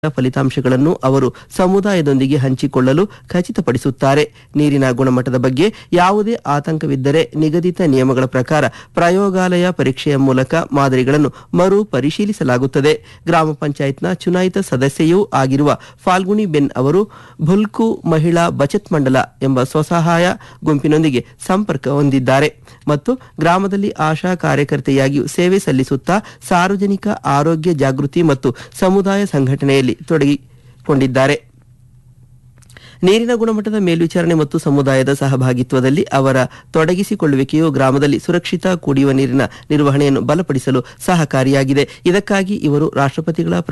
ಫಲಿತಾಂಶಗಳನ್ನು ಅವರು ಸಮುದಾಯದೊಂದಿಗೆ ಹಂಚಿಕೊಳ್ಳಲು ಖಚಿತಪಡಿಸುತ್ತಾರೆ. ನೀರಿನ ಗುಣಮಟ್ಟದ ಬಗ್ಗೆ ಯಾವುದೇ ಆತಂಕವಿದ್ದರೆ ನಿಗದಿತ ನಿಯಮಗಳ ಪ್ರಕಾರ ಪ್ರಯೋಗಾಲಯ ಪರೀಕ್ಷೆಯ ಮೂಲಕ ಮಾದರಿಗಳನ್ನು ಮರು ಪರಿಶೀಲಿಸಲಾಗುತ್ತದೆ. ಗ್ರಾಮ ಪಂಚಾಯತ್ನ ಚುನಾಯಿತ ಸದಸ್ಯೆಯೂ ಆಗಿರುವ ಫಾಲ್ಗುಣಿ ಬೆನ್ ಅವರು ಭುಲ್ಕು ಮಹಿಳಾ ಬಚತ್ ಮಂಡಲ ಎಂಬ ಸ್ವಸಹಾಯ ಗುಂಪಿನೊಂದಿಗೆ ಸಂಪರ್ಕ ಹೊಂದಿದ್ದಾರೆ ಮತ್ತು ಗ್ರಾಮದಲ್ಲಿ ಆಶಾ ಕಾರ್ಯಕರ್ತೆಯಾಗಿಯೂ ಸೇವೆ ಸಲ್ಲಿಸುತ್ತಾ ಸಾರ್ವಜನಿಕ ಆರೋಗ್ಯ ಜಾಗೃತಿ ಮತ್ತು ಸಮುದಾಯ ಸಂಘಟನೆಯಲ್ಲಿ ತೊಡಗಿಕೊಂಡಿದ್ದಾರೆ. ನೀರಿನ ಗುಣಮಟ್ಟದ ಮೇಲ್ವಿಚಾರಣೆ ಮತ್ತು ಸಮುದಾಯದ ಸಹಭಾಗಿತ್ವದಲ್ಲಿ ಅವರ ತೊಡಗಿಸಿಕೊಳ್ಳುವಿಕೆಯು ಗ್ರಾಮದಲ್ಲಿ ಸುರಕ್ಷಿತ ಕುಡಿಯುವ ನೀರಿನ ನಿರ್ವಹಣೆಯನ್ನು ಬಲಪಡಿಸಲು ಸಹಕಾರಿಯಾಗಿದೆ. ಇದಕ್ಕಾಗಿ ಇವರು ರಾಷ್ಟ್ರಪತಿಗಳ